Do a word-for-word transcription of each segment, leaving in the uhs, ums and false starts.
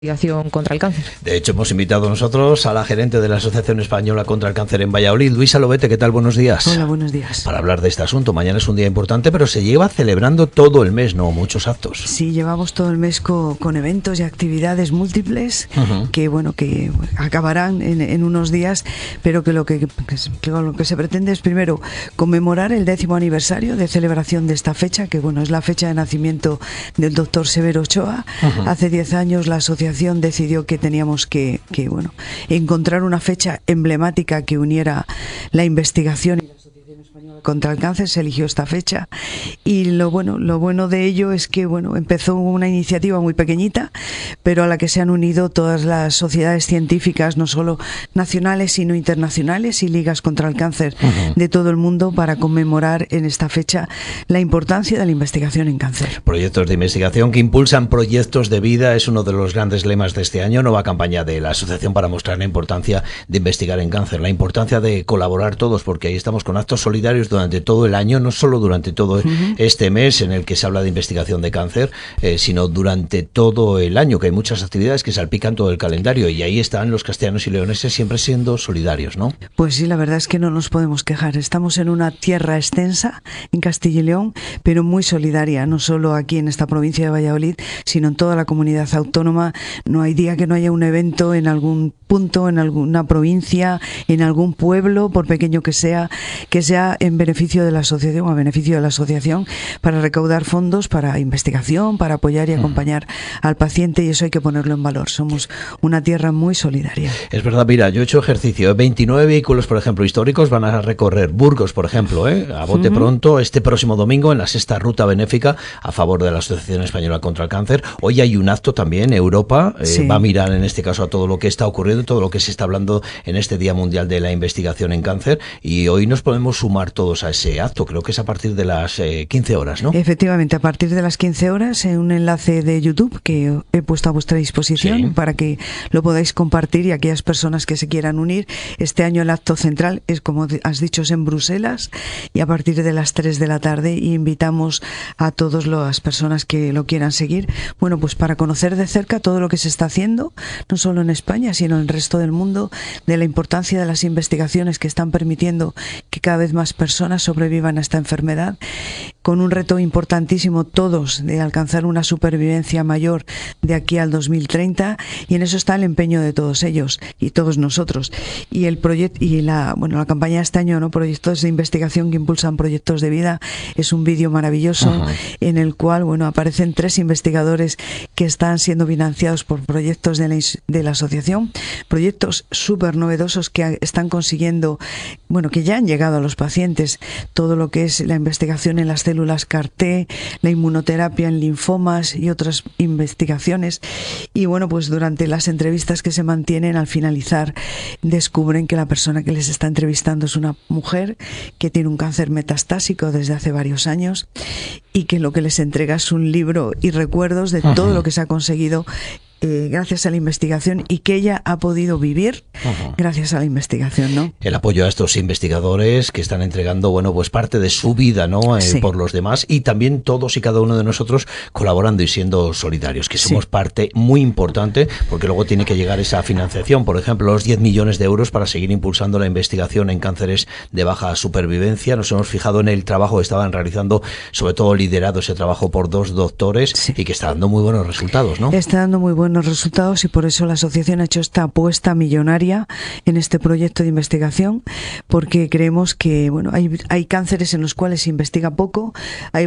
Investigación contra el cáncer. De hecho, hemos invitado nosotros a la gerente de la Asociación Española contra el Cáncer en Valladolid, Luisa Lobete. ¿Qué tal? Buenos días. Hola, buenos días. Para hablar de este asunto. Mañana es un día importante, pero se lleva celebrando todo el mes, ¿no? Muchos actos. Sí, llevamos todo el mes co, con eventos y actividades múltiples uh-huh. que, bueno, que acabarán en, en unos días, pero que lo que, que lo que se pretende es primero conmemorar el décimo aniversario de celebración de esta fecha, que, bueno, es la fecha de nacimiento del doctor Severo Ochoa. Uh-huh. Hace diez años la asociación decidió que teníamos que, que bueno, encontrar una fecha emblemática que uniera la investigación y la Asociación Española contra el Cáncer. Se eligió esta fecha y lo bueno, lo bueno de ello es que, bueno, empezó una iniciativa muy pequeñita, pero a la que se han unido todas las sociedades científicas, no solo nacionales sino internacionales, y ligas contra el cáncer uh-huh. de todo el mundo, para conmemorar en esta fecha la importancia de la investigación en cáncer. Proyectos de investigación que impulsan proyectos de vida es uno de los grandes lemas de este año. Nueva campaña de la asociación para mostrar la importancia de investigar en cáncer, la importancia de colaborar todos, porque ahí estamos con actos solidarios durante todo el año, no solo durante todo uh-huh. este mes en el que se habla de investigación de cáncer, eh, sino durante todo el año, que hay muchas actividades que salpican todo el calendario, y ahí están los castellanos y leoneses siempre siendo solidarios, ¿no? Pues sí, la verdad es que no nos podemos quejar. Estamos en una tierra extensa, en Castilla y León, pero muy solidaria, no solo aquí en esta provincia de Valladolid, sino en toda la comunidad autónoma. No hay día que no haya un evento en algún punto, en alguna provincia, en algún pueblo, por pequeño que sea, que sea en beneficio de la asociación, a beneficio de la asociación, para recaudar fondos para investigación, para apoyar y acompañar uh-huh. al paciente, y eso hay que ponerlo en valor. Somos una tierra muy solidaria. Es verdad, mira, yo he hecho ejercicio. veintinueve vehículos, por ejemplo, históricos van a recorrer Burgos, por ejemplo, ¿eh? a bote uh-huh. pronto, este próximo domingo, en la sexta ruta benéfica a favor de la Asociación Española contra el Cáncer. Hoy hay un acto también. Europa eh, sí. va a mirar en este caso a todo lo que está ocurriendo, todo lo que se está hablando en este Día Mundial de la Investigación en Cáncer, y hoy nos podemos sumar todos a ese acto. Creo que es a partir de las eh, quince horas, ¿no? Efectivamente, a partir de las quince horas, en un enlace de YouTube que he puesto a vuestra disposición sí. para que lo podáis compartir, y aquellas personas que se quieran unir. Este año el acto central es, como has dicho, es en Bruselas, y a partir de las tres de la tarde, y invitamos a todas las personas que lo quieran seguir, bueno, pues para conocer de cerca todo lo que se está haciendo, no solo en España, sino en el resto del mundo, de la importancia de las investigaciones que están permitiendo que cada vez más personas sobrevivan a esta enfermedad, con un reto importantísimo todos de alcanzar una supervivencia mayor de aquí al dos mil treinta, y en eso está el empeño de todos ellos y todos nosotros. Y el proyecto y la bueno la campaña de este año, ¿no? Proyectos de investigación que impulsan proyectos de vida, es un vídeo maravilloso uh-huh. en el cual, bueno, aparecen tres investigadores que están siendo financiados por proyectos de la, de la asociación, proyectos súper novedosos que están consiguiendo, bueno, que ya han llegado a los pacientes, todo lo que es la investigación en las células C A R T, la inmunoterapia en linfomas y otras investigaciones. Y bueno, pues durante las entrevistas que se mantienen, al finalizar descubren que la persona que les está entrevistando es una mujer que tiene un cáncer metastásico desde hace varios años, y que lo que les entrega es un libro y recuerdos de uh-huh. todo lo que se ha conseguido Eh, gracias a la investigación, y que ella ha podido vivir uh-huh. gracias a la investigación, ¿no? El apoyo a estos investigadores que están entregando, bueno, pues parte de su vida, ¿no? Eh, sí. por los demás, y también todos y cada uno de nosotros colaborando y siendo solidarios, que somos sí. parte muy importante, porque luego tiene que llegar esa financiación, por ejemplo, los diez millones de euros para seguir impulsando la investigación en cánceres de baja supervivencia. Nos hemos fijado en el trabajo que estaban realizando, sobre todo liderado ese trabajo por dos doctores, sí. y que está dando muy buenos resultados, ¿no? Está dando muy buenos resultados, y por eso la asociación ha hecho esta apuesta millonaria en este proyecto de investigación, porque creemos que, bueno, hay, hay cánceres en los cuales se investiga poco, hay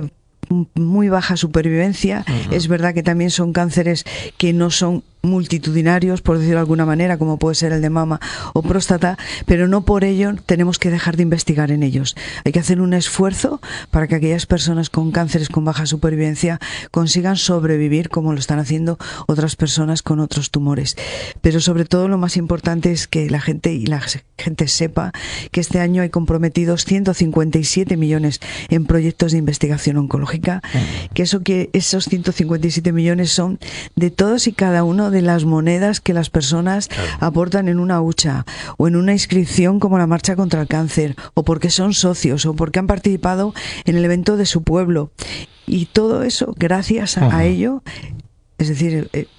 muy baja supervivencia. Uh-huh. Es verdad que también son cánceres que no son multitudinarios, por decirlo de alguna manera, como puede ser el de mama o próstata, pero no por ello tenemos que dejar de investigar en ellos. Hay que hacer un esfuerzo para que aquellas personas con cánceres con baja supervivencia consigan sobrevivir, como lo están haciendo otras personas con otros tumores. Pero sobre todo, lo más importante es que la gente y la gente sepa que este año hay comprometidos ciento cincuenta y siete millones en proyectos de investigación oncológica, que eso que esos ciento cincuenta y siete millones son de todos y cada uno de las monedas que las personas claro. aportan en una hucha o en una inscripción como la Marcha contra el Cáncer, o porque son socios, o porque han participado en el evento de su pueblo. Y todo eso, gracias a, a ello, es decir, eh,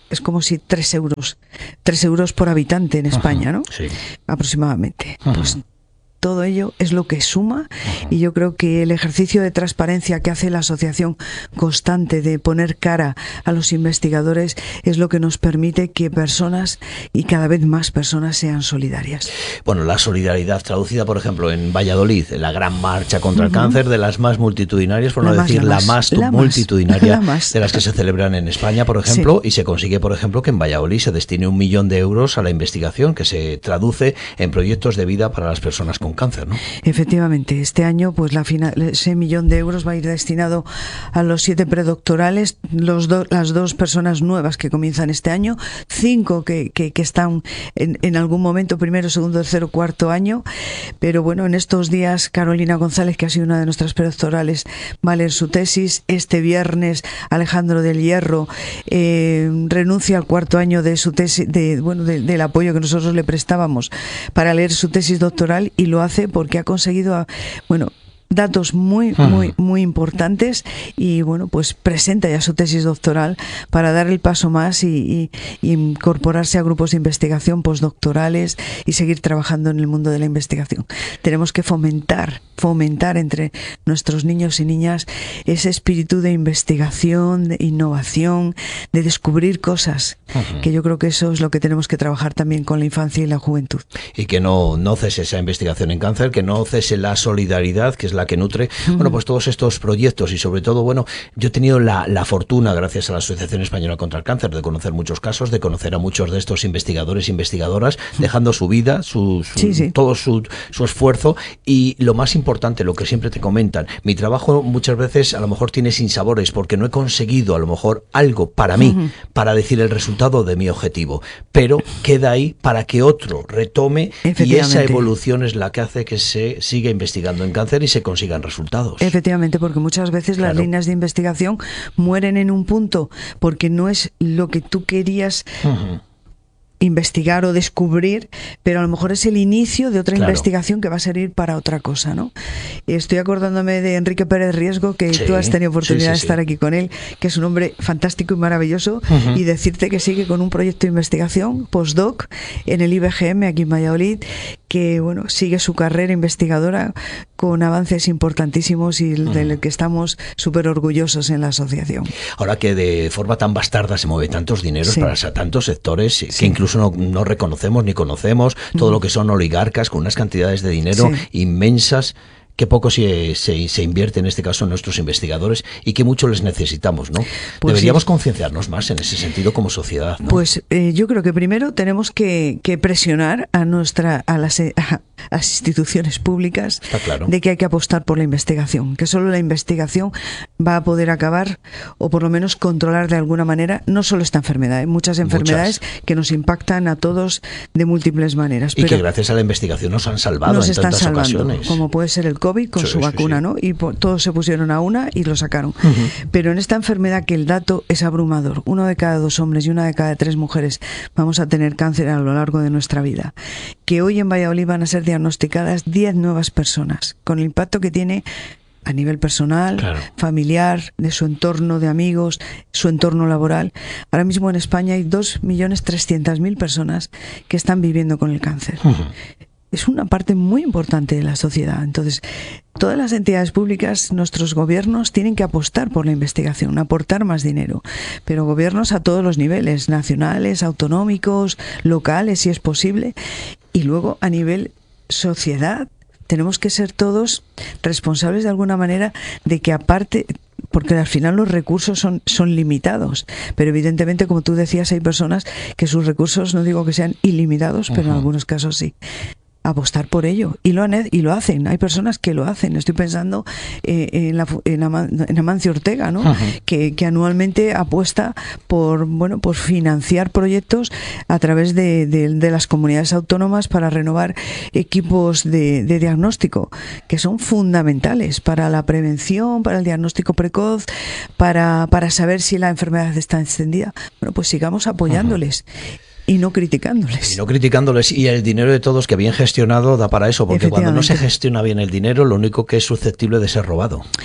es como si tres euros, tres euros por habitante en España, ¿no? Sí. Aproximadamente. Uh-huh. Pues todo ello es lo que suma, uh-huh. y yo creo que el ejercicio de transparencia que hace la asociación constante de poner cara a los investigadores es lo que nos permite que personas y cada vez más personas sean solidarias. Bueno, la solidaridad traducida, por ejemplo, en Valladolid, la gran marcha contra uh-huh. el cáncer, de las más multitudinarias, por la no más, decir la más, la más la multitudinaria más, la más. de las que se celebran en España, por ejemplo, sí. y se consigue, por ejemplo, que en Valladolid se destine un millón de euros a la investigación, que se traduce en proyectos de vida para las personas con cáncer, ¿no? Efectivamente, este año pues la final, ese millón de euros va a ir destinado a los siete predoctorales, los do, las dos personas nuevas que comienzan este año, cinco que, que, que están en, en algún momento, primero, segundo, tercero, cuarto año, pero bueno, en estos días Carolina González, que ha sido una de nuestras predoctorales, va a leer su tesis. Este viernes Alejandro del Hierro eh, renuncia al cuarto año de su tesis, de, bueno, de, del apoyo que nosotros le prestábamos para leer su tesis doctoral, y lo hace porque ha conseguido, bueno, datos muy, muy, muy importantes, y bueno, pues presenta ya su tesis doctoral para dar el paso más y, y, y incorporarse a grupos de investigación postdoctorales y seguir trabajando en el mundo de la investigación. Tenemos que fomentar, fomentar entre nuestros niños y niñas ese espíritu de investigación, de innovación, de descubrir cosas, uh-huh. que yo creo que eso es lo que tenemos que trabajar también con la infancia y la juventud. Y que no, no cese esa investigación en cáncer, que no cese la solidaridad, que es la que nutre, uh-huh. bueno, pues todos estos proyectos. Y sobre todo, bueno, yo he tenido la, la fortuna, gracias a la Asociación Española contra el Cáncer, de conocer muchos casos, de conocer a muchos de estos investigadores e investigadoras, uh-huh. dejando su vida, su, su, sí, sí. todo su, su esfuerzo, y lo más importante, lo que siempre te comentan, mi trabajo muchas veces a lo mejor tiene sinsabores, porque no he conseguido a lo mejor algo para mí, uh-huh. para decir el resultado de mi objetivo, pero queda ahí para que otro retome, y esa evolución es la que hace que se siga investigando en cáncer y se consigan resultados. Efectivamente, porque muchas veces claro. las líneas de investigación mueren en un punto porque no es lo que tú querías uh-huh. investigar o descubrir, pero a lo mejor es el inicio de otra claro. investigación que va a servir para otra cosa, ¿no? Estoy acordándome de Enrique Pérez Riesgo, que sí, tú has tenido oportunidad sí, sí, de estar sí. aquí con él, que es un hombre fantástico y maravilloso, uh-huh. y decirte que sigue con un proyecto de investigación postdoc en el I B G M aquí en Valladolid, que bueno, sigue su carrera investigadora con avances importantísimos y uh-huh. del que estamos súper orgullosos en la asociación. Ahora que de forma tan bastarda se mueve tantos dineros sí. para tantos sectores sí. que incluso no, no reconocemos ni conocemos, todo uh-huh. lo que son oligarcas con unas cantidades de dinero sí. inmensas, que poco se, se, se invierte en este caso en nuestros investigadores, y que mucho les necesitamos, ¿no? Pues deberíamos sí. concienciarnos más en ese sentido como sociedad, ¿no? Pues eh, yo creo que primero tenemos que, que presionar a nuestra a las, a las instituciones públicas Está claro. de que hay que apostar por la investigación, que solo la investigación va a poder acabar, o por lo menos controlar de alguna manera, no solo esta enfermedad, hay muchas enfermedades muchas. que nos impactan a todos de múltiples maneras. Y pero que gracias a la investigación nos han salvado nos en están tantas salvando, ocasiones. Como puede ser el COVID con sí, su vacuna, sí, sí. ¿no? Y por, todos se pusieron a una y lo sacaron. Uh-huh. Pero en esta enfermedad, que el dato es abrumador, uno de cada dos hombres y una de cada tres mujeres vamos a tener cáncer a lo largo de nuestra vida, que hoy en Valladolid van a ser diagnosticadas diez nuevas personas, con el impacto que tiene a nivel personal, claro. familiar, de su entorno de amigos, su entorno laboral. Ahora mismo en España hay dos millones trescientas mil personas que están viviendo con el cáncer. Uh-huh. Es una parte muy importante de la sociedad. Entonces, todas las entidades públicas, nuestros gobiernos, tienen que apostar por la investigación, aportar más dinero. Pero gobiernos a todos los niveles, nacionales, autonómicos, locales, si es posible. Y luego, a nivel sociedad, tenemos que ser todos responsables de alguna manera de que, aparte, porque al final los recursos son, son limitados, pero evidentemente, como tú decías, hay personas que sus recursos, no digo que sean ilimitados, pero uh-huh. en algunos casos sí. Apostar por ello, y lo, han, y lo hacen, hay personas que lo hacen. Estoy pensando eh, en, la, en, Aman, en Amancio Ortega, ¿no? Uh-huh. que, que anualmente apuesta por, bueno, por financiar proyectos a través de, de, de las comunidades autónomas para renovar equipos de, de diagnóstico, que son fundamentales para la prevención, para el diagnóstico precoz, para, para saber si la enfermedad está extendida. Bueno, pues sigamos apoyándoles. Uh-huh. Y no criticándoles. Y no criticándoles. Y el dinero de todos, que bien gestionado, da para eso. Porque cuando no se gestiona bien el dinero, lo único que es susceptible de ser robado.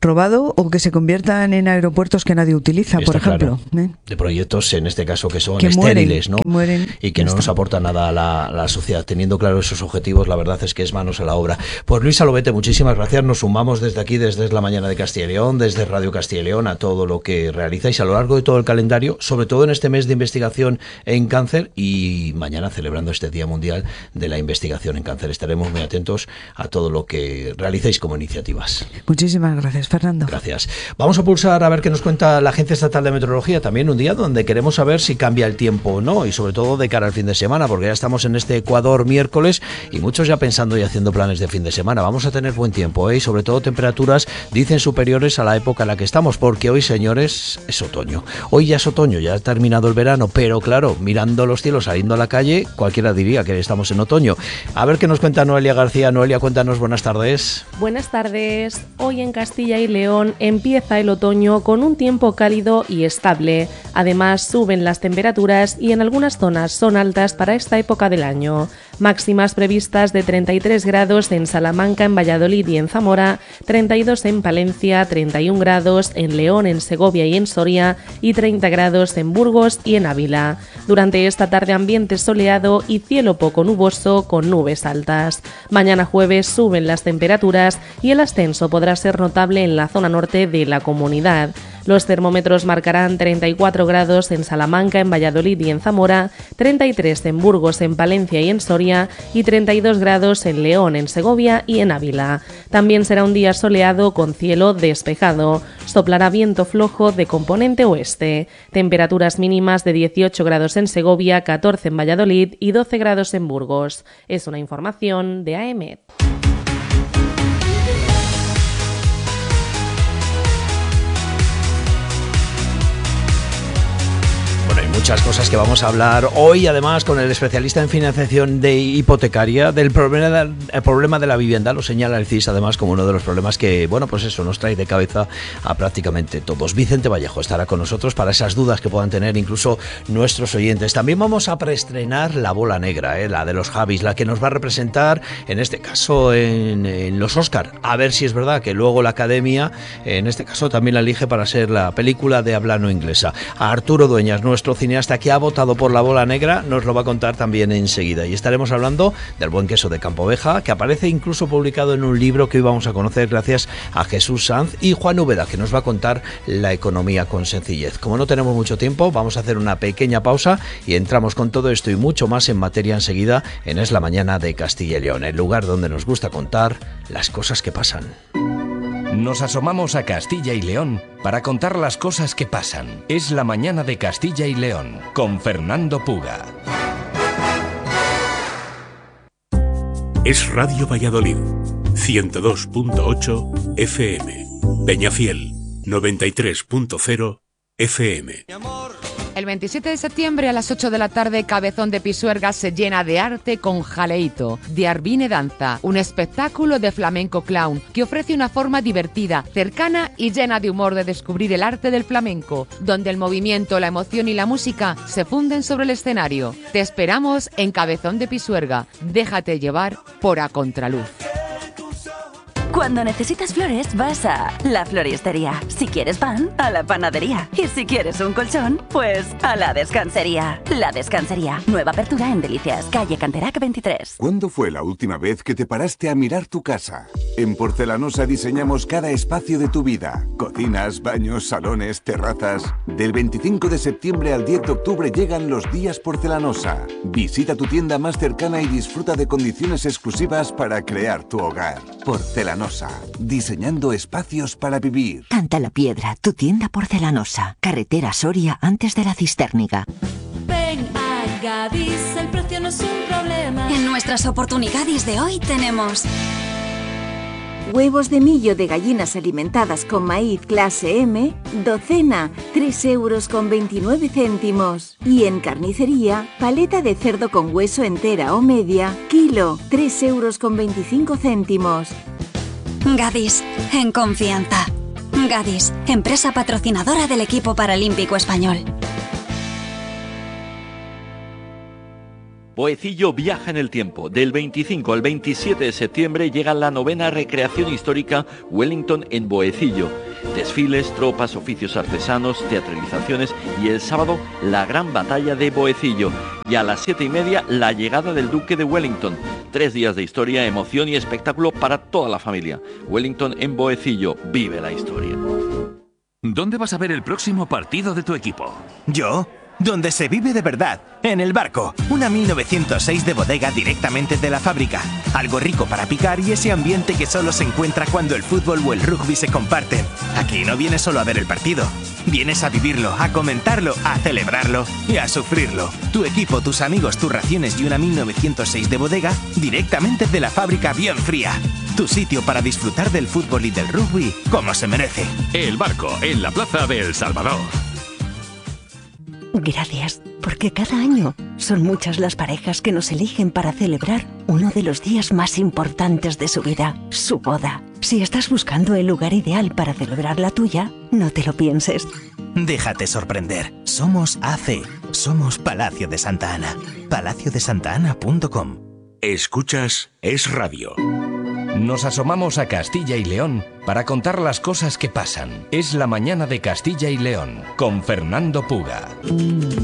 robado o que se conviertan en aeropuertos que nadie utiliza, Está por ejemplo. Claro. ¿eh? De proyectos, en este caso, que son que estériles, mueren, ¿no? Que mueren, y que no está. nos aporta nada a la, a la sociedad. Teniendo claro esos objetivos, la verdad es que es manos a la obra. Pues Luisa Lobete, muchísimas gracias. Nos sumamos desde aquí, desde La Mañana de Castilla y León, desde Radio Castilla y León, a todo lo que realizáis a lo largo de todo el calendario, sobre todo en este mes de investigación en cáncer y mañana celebrando este Día Mundial de la Investigación en Cáncer. Estaremos muy atentos a todo lo que realicéis como iniciativas. Muchísimas gracias, Fernando. Gracias. Vamos a pulsar a ver qué nos cuenta la Agencia Estatal de Meteorología, también un día donde queremos saber si cambia el tiempo o no, y sobre todo de cara al fin de semana, porque ya estamos en este Ecuador miércoles y muchos ya pensando y haciendo planes de fin de semana. Vamos a tener buen tiempo, ¿eh? Y sobre todo temperaturas, dicen, superiores a la época en la que estamos, porque hoy, señores, es otoño. Hoy ya es otoño, ya ha terminado el verano, pero claro, mirando los cielos, saliendo a la calle, cualquiera diría que estamos en otoño. A ver qué nos cuenta Noelia García. Noelia, cuéntanos, buenas tardes. Buenas tardes. Hoy en Castilla y León empieza el otoño con un tiempo cálido y estable. Además, suben las temperaturas y en algunas zonas son altas para esta época del año. Máximas previstas de treinta y tres grados en Salamanca, en Valladolid y en Zamora, treinta y dos en Palencia, treinta y un grados en León, en Segovia y en Soria y treinta grados en Burgos y en Ávila. Durante esta tarde ambiente soleado y cielo poco nuboso con nubes altas. Mañana jueves suben las temperaturas y el ascenso podrá ser notable en la zona norte de la comunidad. Los termómetros marcarán treinta y cuatro grados en Salamanca, en Valladolid y en Zamora, treinta y tres en Burgos, en Palencia y en Soria y treinta y dos grados en León, en Segovia y en Ávila. También será un día soleado con cielo despejado. Soplará viento flojo de componente oeste. Temperaturas mínimas de dieciocho grados en Segovia, catorce en Valladolid y doce grados en Burgos. Es una información de A E M E T. Muchas cosas que vamos a hablar hoy, además, con el especialista en financiación de hipotecaria, del problema de, el problema de la vivienda. Lo señala el C I S, además, como uno de los problemas que, bueno, pues eso, nos trae de cabeza a prácticamente todos. Vicente Vallejo estará con nosotros para esas dudas que puedan tener incluso nuestros oyentes. También vamos a preestrenar La Bola Negra, ¿eh? La de los Javis, la que nos va a representar, en este caso, en, en los Oscar. A ver si es verdad que luego la Academia, en este caso, también la elige para ser la película de habla no inglesa. A Arturo Dueñas, nuestro cineasta que ha votado por La Bola Negra, nos lo va a contar también enseguida. Y estaremos hablando del buen queso de Campoveja, que aparece incluso publicado en un libro que hoy vamos a conocer gracias a Jesús Sanz, y Juan Úbeda, que nos va a contar la economía con sencillez. Como no tenemos mucho tiempo, vamos a hacer una pequeña pausa y entramos con todo esto y mucho más en materia enseguida en Es la Mañana de Castilla y León, el lugar donde nos gusta contar las cosas que pasan. Nos asomamos a Castilla y León para contar las cosas que pasan. Es la Mañana de Castilla y León, con Fernando Puga. Es Radio Valladolid, ciento dos punto ocho F M. Peñafiel, noventa y tres punto cero F M. El veintisiete de septiembre a las ocho de la tarde, Cabezón de Pisuerga se llena de arte con Jaleito, de Arvine Danza, un espectáculo de flamenco clown que ofrece una forma divertida, cercana y llena de humor de descubrir el arte del flamenco, donde el movimiento, la emoción y la música se funden sobre el escenario. Te esperamos en Cabezón de Pisuerga. Déjate llevar por A Contraluz. Cuando necesitas flores, vas a La Floristería. Si quieres pan, a La Panadería. Y si quieres un colchón, pues a La Descansería. La Descansería. Nueva apertura en Delicias, calle Canterac veintitrés. ¿Cuándo fue la última vez que te paraste a mirar tu casa? En Porcelanosa diseñamos cada espacio de tu vida. Cocinas, baños, salones, terrazas. Del veinticinco de septiembre al diez de octubre llegan los días Porcelanosa. Visita tu tienda más cercana y disfruta de condiciones exclusivas para crear tu hogar. Porcelanosa. Diseñando espacios para vivir. Canta la Piedra, tu tienda porcelanosa. Carretera Soria antes de la Cistérniga. Ven a Gadis, el precio no es un problema. En nuestras oportunidades de hoy tenemos huevos de millo de gallinas alimentadas con maíz clase M, docena, tres euros con veintinueve céntimos. Y en carnicería, paleta de cerdo con hueso entera o media, kilo, tres euros con veinticinco céntimos. Gadis, en confianza. Gadis, empresa patrocinadora del equipo paralímpico español. Boecillo viaja en el tiempo. Del veinticinco al veintisiete de septiembre llega la novena recreación histórica Wellington en Boecillo. Desfiles, tropas, oficios artesanos, teatralizaciones y el sábado la gran batalla de Boecillo. Y a las siete y media la llegada del Duque de Wellington. Tres días de historia, emoción y espectáculo para toda la familia. Wellington en Boecillo, vive la historia. ¿Dónde vas a ver el próximo partido de tu equipo? ¿Yo? Donde se vive de verdad, en El Barco, una mil novecientos seis de bodega directamente de la fábrica. Algo rico para picar y ese ambiente que solo se encuentra cuando el fútbol o el rugby se comparten. Aquí no vienes solo a ver el partido, vienes a vivirlo, a comentarlo, a celebrarlo y a sufrirlo. Tu equipo, tus amigos, tus raciones y una mil novecientos seis de bodega directamente de la fábrica bien fría. Tu sitio para disfrutar del fútbol y del rugby como se merece. El Barco, en la plaza de El Salvador. Gracias, porque cada año son muchas las parejas que nos eligen para celebrar uno de los días más importantes de su vida, su boda. Si estás buscando el lugar ideal para celebrar la tuya, no te lo pienses. Déjate sorprender. Somos A C. Somos Palacio de Santa Ana. palacio de santa ana punto com. Escuchas Es Radio. Nos asomamos a Castilla y León para contar las cosas que pasan. Es la mañana de Castilla y León con Fernando Puga.